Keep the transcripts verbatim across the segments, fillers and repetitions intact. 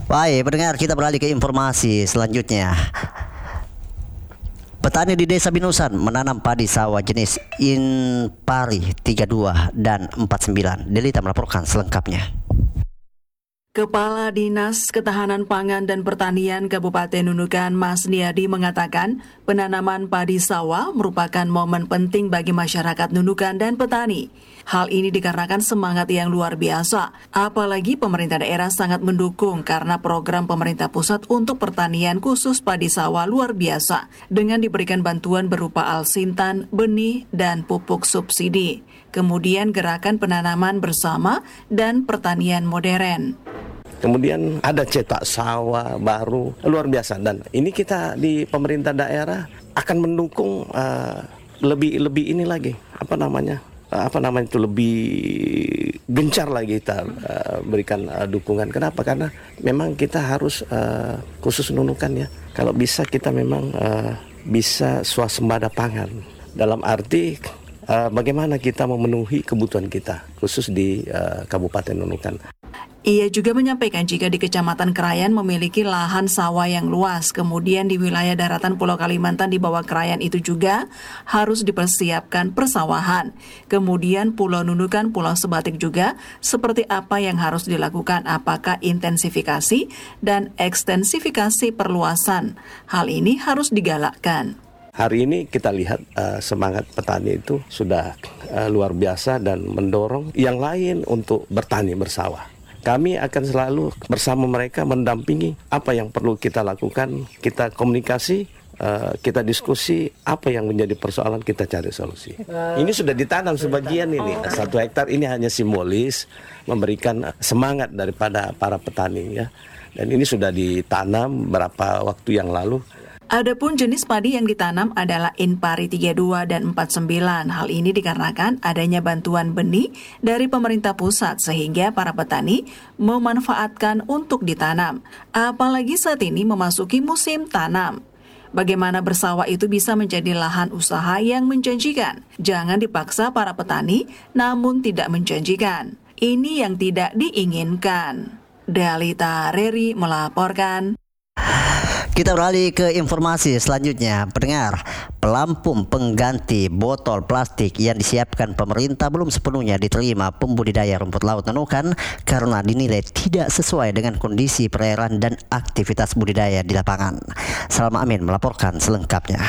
Baik, pendengar, kita beralih ke informasi selanjutnya. Petani di Desa Binusan menanam padi sawah jenis Inpari tiga puluh dua dan empat puluh sembilan. Delita melaporkan selengkapnya. Kepala Dinas Ketahanan Pangan dan Pertanian Kabupaten Nunukan, Mas Niadi, mengatakan penanaman padi sawah merupakan momen penting bagi masyarakat Nunukan dan petani. Hal ini dikarenakan semangat yang luar biasa, apalagi pemerintah daerah sangat mendukung karena program pemerintah pusat untuk pertanian khusus padi sawah luar biasa dengan diberikan bantuan berupa alsintan, benih, dan pupuk subsidi. Kemudian gerakan penanaman bersama dan pertanian modern. Kemudian ada cetak sawah baru, luar biasa. Dan ini kita di pemerintah daerah akan mendukung uh, lebih lebih ini lagi, apa namanya, uh, apa namanya itu lebih gencar lagi kita uh, berikan uh, dukungan. Kenapa? Karena memang kita harus uh, khusus Nunukan ya. Kalau bisa kita memang uh, bisa swasembada pangan. Dalam arti uh, bagaimana kita memenuhi kebutuhan kita, khusus di uh, Kabupaten Nunukan. Ia juga menyampaikan jika di Kecamatan Krayan memiliki lahan sawah yang luas, kemudian di wilayah daratan Pulau Kalimantan di bawah Krayan itu juga harus dipersiapkan persawahan. Kemudian Pulau Nunukan, Pulau Sebatik juga seperti apa yang harus dilakukan, apakah intensifikasi dan ekstensifikasi perluasan. Hal ini harus digalakkan. Hari ini kita lihat uh, semangat petani itu sudah uh, luar biasa dan mendorong yang lain untuk bertani bersawah. Kami akan selalu bersama mereka mendampingi apa yang perlu kita lakukan, kita komunikasi, uh, kita diskusi apa yang menjadi persoalan, kita cari solusi. Ini sudah ditanam sebagian ini, satu hektar ini hanya simbolis memberikan semangat daripada para petani ya. Dan ini sudah ditanam beberapa waktu yang lalu. Adapun jenis padi yang ditanam adalah Inpari tiga puluh dua dan empat puluh sembilan. Hal ini dikarenakan adanya bantuan benih dari pemerintah pusat sehingga para petani memanfaatkan untuk ditanam. Apalagi saat ini memasuki musim tanam. Bagaimana bersawah itu bisa menjadi lahan usaha yang menjanjikan. Jangan dipaksa para petani namun tidak menjanjikan. Ini yang tidak diinginkan. Delita Reri melaporkan. Kita beralih ke informasi selanjutnya. Pendengar, pelampung pengganti botol plastik yang disiapkan pemerintah belum sepenuhnya diterima pembudidaya rumput laut Nunukan karena dinilai tidak sesuai dengan kondisi perairan dan aktivitas budidaya di lapangan. Salma Amin melaporkan selengkapnya.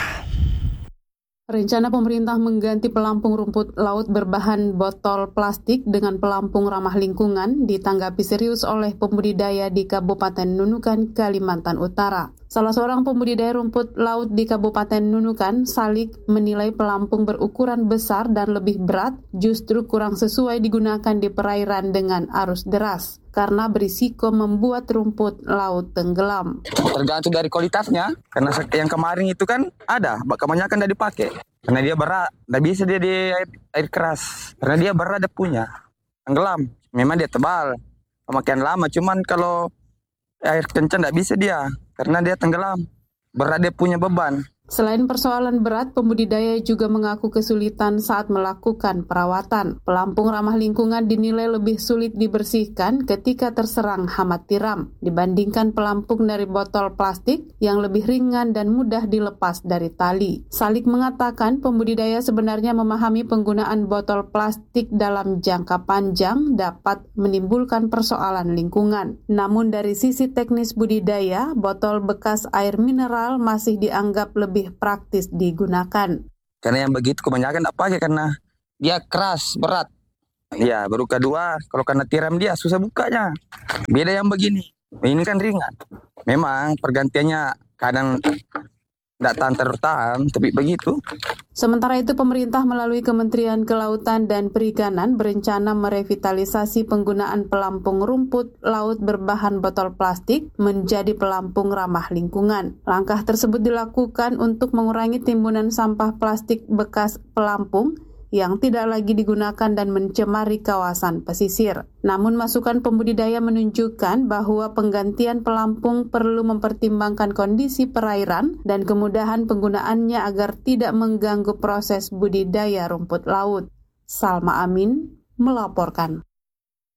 Rencana pemerintah mengganti pelampung rumput laut berbahan botol plastik dengan pelampung ramah lingkungan ditanggapi serius oleh pembudidaya di Kabupaten Nunukan, Kalimantan Utara. Salah seorang pembudidaya rumput laut di Kabupaten Nunukan, Salik, menilai pelampung berukuran besar dan lebih berat justru kurang sesuai digunakan di perairan dengan arus deras karena berisiko membuat rumput laut tenggelam. Tergantung dari kualitasnya, karena yang kemarin itu kan ada, kebanyakan tidak dipakai. Karena dia berat, tidak bisa dia di air, air keras. Karena dia berat dia punya, tenggelam. Memang dia tebal, pemakaian lama, cuman kalau air kencang tidak bisa dia, karena dia tenggelam. Berat dia punya beban. Selain persoalan berat, pembudidaya juga mengaku kesulitan saat melakukan perawatan. Pelampung ramah lingkungan dinilai lebih sulit dibersihkan ketika terserang hama tiram dibandingkan pelampung dari botol plastik yang lebih ringan dan mudah dilepas dari tali. Salik mengatakan pembudidaya sebenarnya memahami penggunaan botol plastik dalam jangka panjang dapat menimbulkan persoalan lingkungan. Namun dari sisi teknis budidaya, botol bekas air mineral masih dianggap lebih praktis digunakan. Karena yang begitu kebanyakan tak pakai karena dia keras, berat. Ya, baru kedua, kalau kena tiram dia susah bukanya. Beda yang begini. Ini kan ringan. Memang pergantiannya kadang tidak tahan tertahan, tapi begitu. Sementara itu, pemerintah melalui Kementerian Kelautan dan Perikanan berencana merevitalisasi penggunaan pelampung rumput laut berbahan botol plastik menjadi pelampung ramah lingkungan. Langkah tersebut dilakukan untuk mengurangi timbunan sampah plastik bekas pelampung yang tidak lagi digunakan dan mencemari kawasan pesisir. Namun masukan pembudidaya menunjukkan bahwa penggantian pelampung perlu mempertimbangkan kondisi perairan dan kemudahan penggunaannya agar tidak mengganggu proses budidaya rumput laut. Salma Amin melaporkan.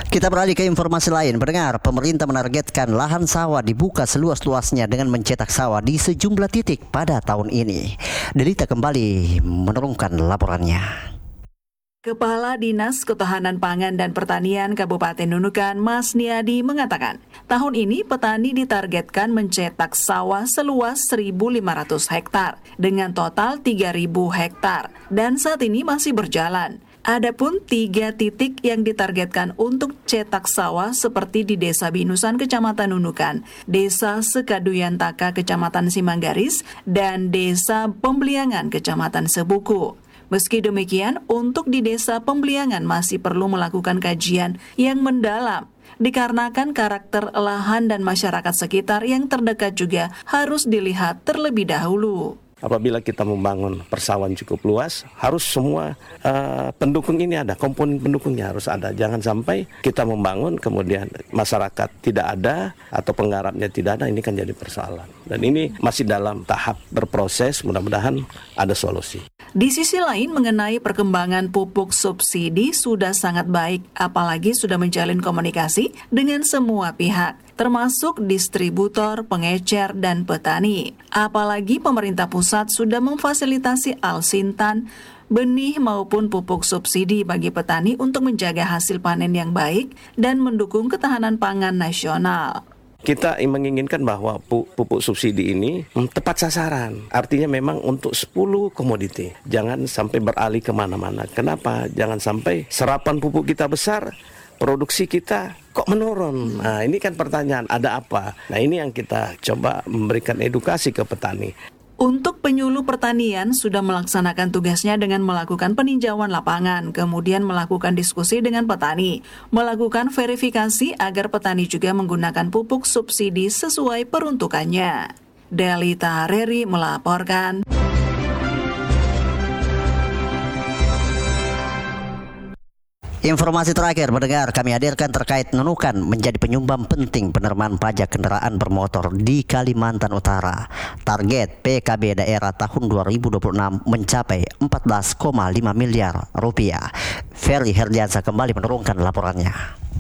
Kita beralih ke informasi lain. Pendengar, pemerintah menargetkan lahan sawah dibuka seluas-luasnya dengan mencetak sawah di sejumlah titik pada tahun ini. Delita kembali menurunkan laporannya. Kepala Dinas Ketahanan Pangan dan Pertanian Kabupaten Nunukan, Mas Niadi, mengatakan tahun ini petani ditargetkan mencetak sawah seluas seribu lima ratus hektar dengan total tiga ribu hektar dan saat ini masih berjalan. Adapun tiga titik yang ditargetkan untuk cetak sawah seperti di Desa Binusan, Kecamatan Nunukan, Desa Sekaduyantaka, Kecamatan Simanggaris, dan Desa Pembeliangan, Kecamatan Sebuku. Meski demikian, untuk di Desa Pembeliangan masih perlu melakukan kajian yang mendalam, dikarenakan karakter lahan dan masyarakat sekitar yang terdekat juga harus dilihat terlebih dahulu. Apabila kita membangun persawahan cukup luas, harus semua uh, pendukung ini ada, komponen pendukungnya harus ada. Jangan sampai kita membangun kemudian masyarakat tidak ada atau penggarapnya tidak ada, ini kan jadi persoalan. Dan ini masih dalam tahap berproses, mudah-mudahan ada solusi. Di sisi lain, mengenai perkembangan pupuk subsidi sudah sangat baik, apalagi sudah menjalin komunikasi dengan semua pihak, termasuk distributor, pengecer, dan petani. Apalagi pemerintah pusat sudah memfasilitasi Alsintan, benih maupun pupuk subsidi bagi petani untuk menjaga hasil panen yang baik dan mendukung ketahanan pangan nasional. Kita menginginkan bahwa pupuk subsidi ini tepat sasaran. Artinya memang untuk sepuluh komoditi. Jangan sampai beralih kemana-mana. Kenapa? Jangan sampai serapan pupuk kita besar, produksi kita kok menurun. Nah, ini kan pertanyaan, ada apa? Nah, ini yang kita coba memberikan edukasi ke petani. Untuk penyuluh pertanian sudah melaksanakan tugasnya dengan melakukan peninjauan lapangan, kemudian melakukan diskusi dengan petani, melakukan verifikasi agar petani juga menggunakan pupuk subsidi sesuai peruntukannya. Delita Reri melaporkan. Informasi terakhir mendengar kami hadirkan terkait Nunukan menjadi penyumbang penting penerimaan pajak kendaraan bermotor di Kalimantan Utara. Target P K B daerah tahun dua ribu dua puluh enam mencapai empat belas koma lima miliar rupiah. Ferry Herdiansa kembali menurunkan laporannya.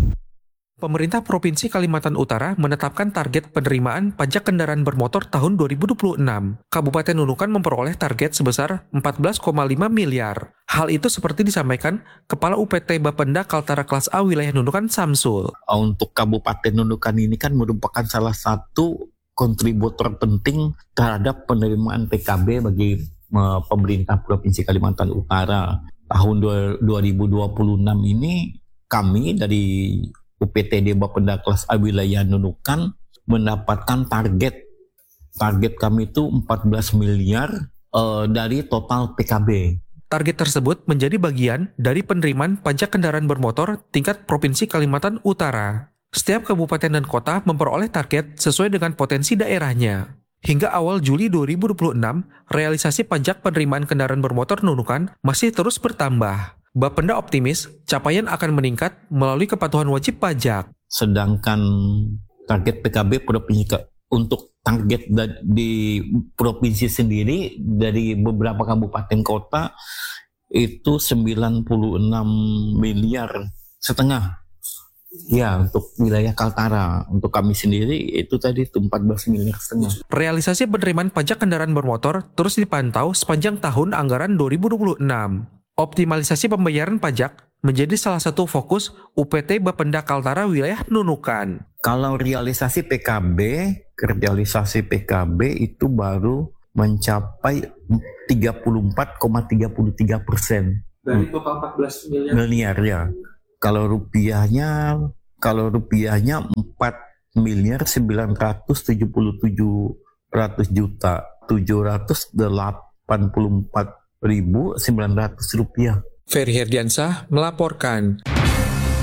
Pemerintah Provinsi Kalimantan Utara menetapkan target penerimaan pajak kendaraan bermotor tahun dua ribu dua puluh enam. Kabupaten Nunukan memperoleh target sebesar empat belas koma lima miliar. Hal itu seperti disampaikan Kepala U P T Bapenda Kaltara Kelas A Wilayah Nunukan, Samsul. Untuk Kabupaten Nunukan ini kan merupakan salah satu kontributor penting terhadap penerimaan P K B bagi uh, pemerintah Provinsi Kalimantan Utara. Tahun dua ribu dua puluh enam ini kami dari U P T D Bapenda Kelas A Wilayah Nunukan mendapatkan target. Target kami itu empat belas miliar uh, dari total P K B. Target tersebut menjadi bagian dari penerimaan pajak kendaraan bermotor tingkat Provinsi Kalimantan Utara. Setiap kabupaten dan kota memperoleh target sesuai dengan potensi daerahnya. Hingga awal Juli dua ribu dua puluh enam, realisasi pajak penerimaan kendaraan bermotor Nunukan masih terus bertambah. Bapenda optimis capaian akan meningkat melalui kepatuhan wajib pajak. Sedangkan target P K B provinsi untuk target di provinsi sendiri dari beberapa kabupaten kota itu sembilan puluh enam miliar setengah. Ya, untuk wilayah Kaltara, untuk kami sendiri itu tadi itu empat belas miliar setengah. Realisasi penerimaan pajak kendaraan bermotor terus dipantau sepanjang tahun anggaran dua ribu dua puluh enam. Optimalisasi pembayaran pajak menjadi salah satu fokus U P T Bapenda Kaltara Wilayah Nunukan. Kalau realisasi P K B, realisasi P K B itu baru mencapai tiga puluh empat koma tiga tiga persen. Dari total empat belas miliar. Miliar ya. Kalau rupiahnya, kalau rupiahnya empat miliar sembilan ratus tujuh puluh tujuh ratus juta, tujuh ratus delapan puluh empat ribu sembilan ratus rupiah. Ferry Herdiansyah melaporkan.